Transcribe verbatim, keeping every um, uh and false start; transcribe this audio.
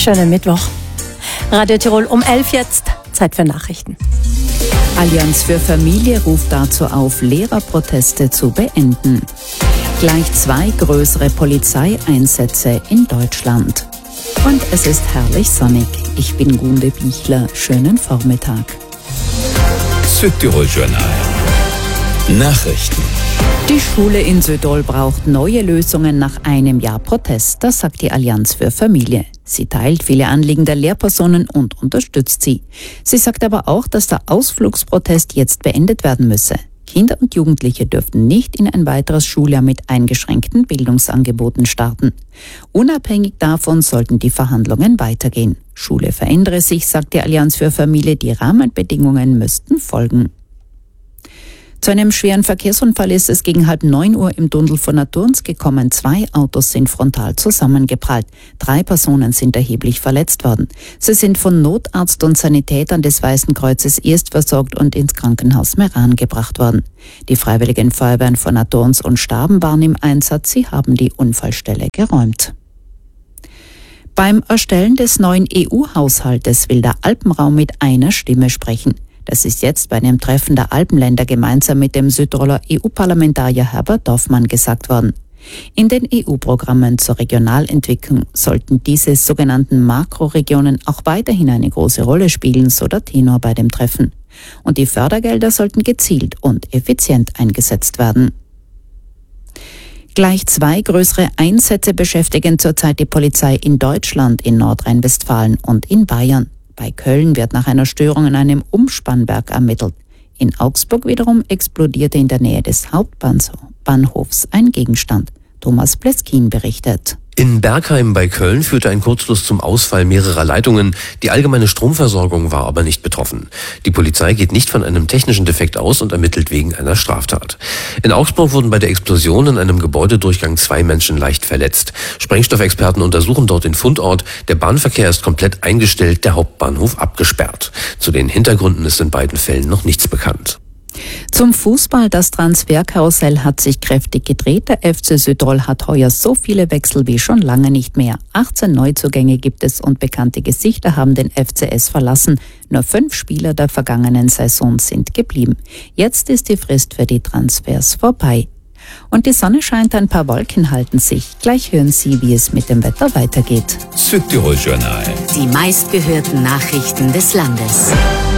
Schönen Mittwoch. Radio Tirol um elf jetzt. Zeit für Nachrichten. Allianz für Familie ruft dazu auf, Lehrerproteste zu beenden. Gleich zwei größere Polizeieinsätze in Deutschland. Und es ist herrlich sonnig. Ich bin Gunde Bichler. Schönen Vormittag. Südtirol Journal. Nachrichten. Die Schule in Südtirol braucht neue Lösungen nach einem Jahr Protest, das sagt die Allianz für Familie. Sie teilt viele Anliegen der Lehrpersonen und unterstützt sie. Sie sagt aber auch, dass der Ausflugsprotest jetzt beendet werden müsse. Kinder und Jugendliche dürften nicht in ein weiteres Schuljahr mit eingeschränkten Bildungsangeboten starten. Unabhängig davon sollten die Verhandlungen weitergehen. Schule verändere sich, sagt die Allianz für Familie, die Rahmenbedingungen müssten folgen. Zu einem schweren Verkehrsunfall ist es gegen halb neun Uhr im Tunnel von Naturns gekommen. Zwei Autos sind frontal zusammengeprallt. Drei Personen sind erheblich verletzt worden. Sie sind von Notarzt und Sanitätern des Weißen Kreuzes erstversorgt und ins Krankenhaus Meran gebracht worden. Die Freiwilligen Feuerwehren von Naturns und Staben waren im Einsatz. Sie haben die Unfallstelle geräumt. Beim Erstellen des neuen E U-Haushaltes will der Alpenraum mit einer Stimme sprechen. Das ist jetzt bei einem Treffen der Alpenländer gemeinsam mit dem Südtiroler E U-Parlamentarier Herbert Dorfmann gesagt worden. In den E U-Programmen zur Regionalentwicklung sollten diese sogenannten Makroregionen auch weiterhin eine große Rolle spielen, so der Tenor bei dem Treffen. Und die Fördergelder sollten gezielt und effizient eingesetzt werden. Gleich zwei größere Einsätze beschäftigen zurzeit die Polizei in Deutschland, in Nordrhein-Westfalen und in Bayern. Bei Köln wird nach einer Störung an einem Umspannwerk ermittelt. In Augsburg wiederum explodierte in der Nähe des Hauptbahnhofs ein Gegenstand. Thomas Pleskin berichtet. In Bergheim bei Köln führte ein Kurzschluss zum Ausfall mehrerer Leitungen. Die allgemeine Stromversorgung war aber nicht betroffen. Die Polizei geht nicht von einem technischen Defekt aus und ermittelt wegen einer Straftat. In Augsburg wurden bei der Explosion in einem Gebäudedurchgang zwei Menschen leicht verletzt. Sprengstoffexperten untersuchen dort den Fundort. Der Bahnverkehr ist komplett eingestellt, der Hauptbahnhof abgesperrt. Zu den Hintergründen ist in beiden Fällen noch nichts bekannt. Zum Fußball, das Transferkarussell hat sich kräftig gedreht. Der F C Südtirol hat heuer so viele Wechsel wie schon lange nicht mehr. achtzehn Neuzugänge gibt es und bekannte Gesichter haben den F C S verlassen. Nur fünf Spieler der vergangenen Saison sind geblieben. Jetzt ist die Frist für die Transfers vorbei. Und die Sonne scheint, ein paar Wolken halten sich. Gleich hören Sie, wie es mit dem Wetter weitergeht. Südtirol Journal. Die meistgehörten Nachrichten des Landes.